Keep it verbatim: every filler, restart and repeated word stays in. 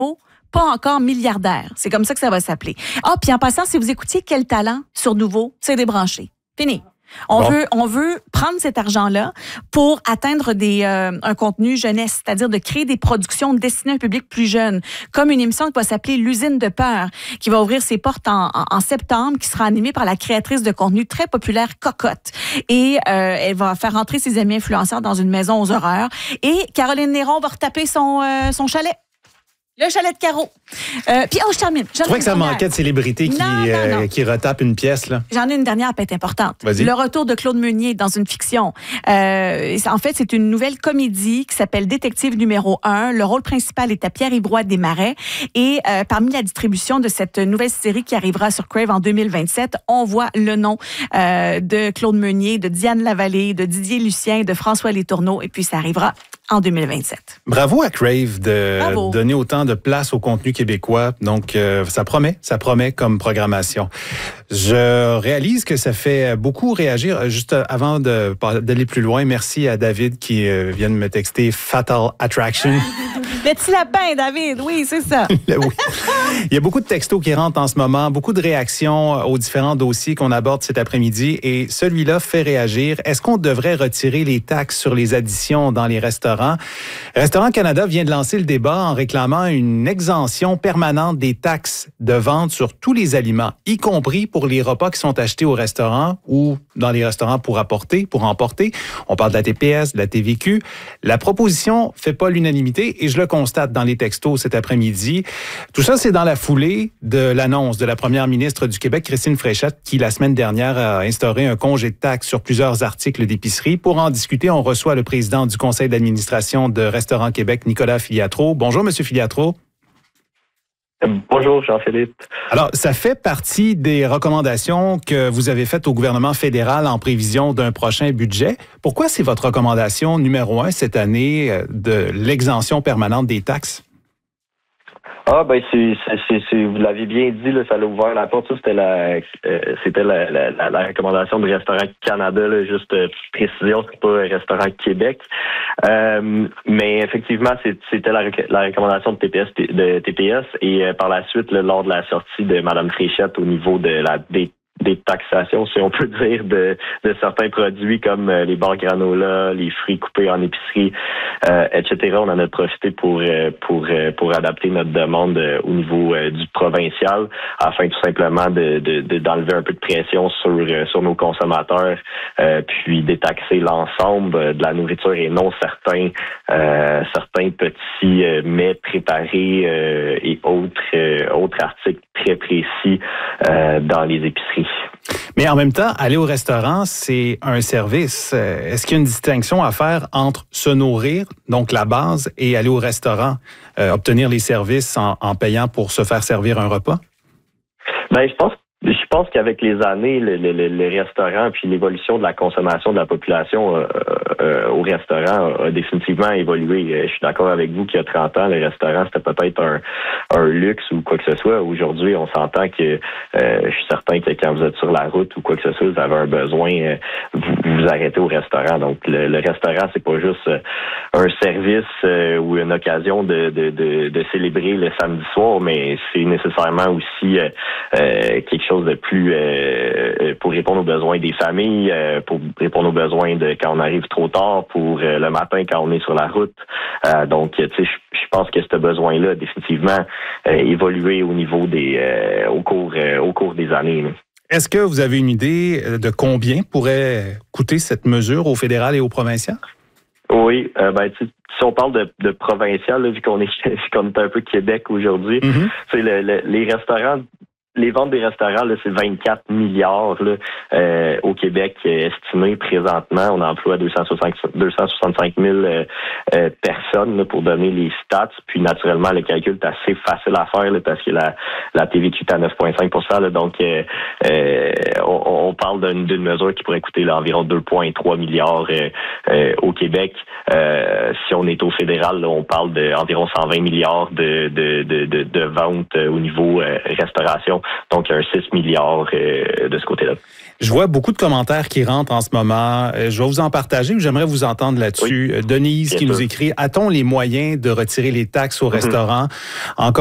pas encore milliardaire. C'est comme ça que ça va s'appeler. Ah, puis en passant, si vous écoutiez Quel talent sur Nouveau, c'est débranché. Fini. On, bon. veut, on veut prendre cet argent-là pour atteindre des, euh, un contenu jeunesse, c'est-à-dire de créer des productions destinées à un public plus jeune, comme une émission qui va s'appeler L'usine de peur, qui va ouvrir ses portes en, en, en septembre, qui sera animée par la créatrice de contenu très populaire Cocotte. Et euh, elle va faire rentrer ses amis influenceurs dans une maison aux horreurs. Et Caroline Néron va retaper son, euh, son chalet. Le chalet de Caro. Euh, Puis, oh, je termine. Je trouvais que ça manquait de célébrités qui, non, non, non. Euh, qui retapent une pièce, là. J'en ai une dernière peut-être importante. Vas-y. Le retour de Claude Meunier dans une fiction. Euh, en fait, c'est une nouvelle comédie qui s'appelle Détective numéro un. Le rôle principal est à Pierre-Yves Roy Desmarais. Et euh, parmi la distribution de cette nouvelle série qui arrivera sur Crave en deux mille vingt-sept, on voit le nom euh, de Claude Meunier, de Diane Lavallée, de Didier Lucien, de François Letourneau. Et puis, ça arrivera en deux mille vingt-sept. Bravo à Crave de Bravo. donner autant de place au contenu québécois. Donc, euh, ça promet, ça promet comme programmation. Je réalise que ça fait beaucoup réagir. Juste avant de, d'aller plus loin, merci à David qui euh, vient de me texter Fatal Attraction. Le petit lapin, David, oui, c'est ça. Oui. Il y a beaucoup de textos qui rentrent en ce moment, beaucoup de réactions aux différents dossiers qu'on aborde cet après-midi et celui-là fait réagir. Est-ce qu'on devrait retirer les taxes sur les additions dans les restaurants? Restaurants Canada vient de lancer le débat en réclamant une exemption permanente des taxes de vente sur tous les aliments, y compris pour les repas qui sont achetés au restaurant ou dans les restaurants pour apporter, pour emporter. On parle de la T P S, de la T V Q. La proposition fait pas l'unanimité et je le constate dans les textos cet après-midi. Tout ça, c'est dans la foulée de l'annonce de la première ministre du Québec, Christine Fréchette, qui la semaine dernière a instauré un congé de taxes sur plusieurs articles d'épicerie. Pour en discuter, on reçoit le président du conseil d'administration de Restaurants Québec, Nicolas Filiatro. Bonjour, Monsieur Filiatro. Bonjour, Jean-Philippe. Alors, ça fait partie des recommandations que vous avez faites au gouvernement fédéral en prévision d'un prochain budget. Pourquoi c'est votre recommandation numéro un cette année de l'exemption permanente des taxes? Ah ben c'est, c'est, c'est, c'est vous l'avez bien dit là, ça l'a ouvert la porte. Ça, c'était la euh, c'était la, la, la, la recommandation de Restaurant Canada, là, juste euh, précision, c'est pas Restaurant Québec. Euh, mais effectivement, c'est, c'était la, la recommandation de T P S de T P S et euh, par la suite, là, lors de la sortie de Mme Fréchette au niveau de la des des taxations, si on peut dire, de, de certains produits comme euh, les barres granola, les fruits coupés en épicerie, euh, et cetera. On en a profité pour euh, pour euh, pour adapter notre demande euh, au niveau euh, du provincial, afin tout simplement de, de, de d'enlever un peu de pression sur euh, sur nos consommateurs, euh, puis détaxer l'ensemble de la nourriture et non certains euh, certains petits euh, mets préparés euh, et autres euh, autres articles très précis euh, dans les épiceries. Mais en même temps, aller au restaurant, c'est un service. Est-ce qu'il y a une distinction à faire entre se nourrir, donc la base, et aller au restaurant, euh, obtenir les services en, en payant pour se faire servir un repas? Ben, je pense Je pense qu'avec les années, le, le, le restaurant puis l'évolution de la consommation de la population euh, euh, au restaurant a, a définitivement évolué. Je suis d'accord avec vous qu'il y a trente ans, le restaurant, c'était peut-être un, un luxe ou quoi que ce soit. Aujourd'hui, on s'entend que euh, je suis certain que quand vous êtes sur la route ou quoi que ce soit, vous avez un besoin, euh, vous vous arrêtez au restaurant. Donc, le, le restaurant, c'est pas juste euh, un service euh, ou une occasion de, de, de, de célébrer le samedi soir, mais c'est nécessairement aussi euh, euh, quelque chose de plus euh, pour répondre aux besoins des familles, euh, pour répondre aux besoins de quand on arrive trop tard, pour euh, le matin quand on est sur la route. Euh, donc, tu sais, je pense que ce besoin-là a définitivement euh, évolué au niveau des euh, au cours euh, au cours des années. Là. Est-ce que vous avez une idée de combien pourrait coûter cette mesure au fédéral et au provincial? Oui, euh, ben tu si on parle de, de provincial, là, vu qu'on est vu qu'on est un peu Québec aujourd'hui, mm-hmm. c'est le, le, les restaurants. Les ventes des restaurants, là, c'est vingt-quatre milliards là, euh, au Québec euh, estimé présentement. On emploie deux cent soixante-cinq mille euh, euh, personnes là, pour donner les stats. Puis naturellement, le calcul est assez facile à faire là, parce que la, la T V Q est à neuf virgule cinq pour cent. Là, donc, euh, euh, on, on parle d'une, d'une mesure qui pourrait coûter là, environ deux virgule trois milliards euh, euh, au Québec. Euh, si on est au fédéral, là, on parle d'environ cent vingt milliards de, de, de, de, de ventes euh, au niveau euh, restauration. Donc, un six milliards euh, de ce côté-là. Je vois beaucoup de commentaires qui rentrent en ce moment. Je vais vous en partager. J'aimerais vous entendre là-dessus. Oui. Denise qui sûr. nous écrit, a-t-on les moyens de retirer les taxes au mm-hmm. restaurant? Encore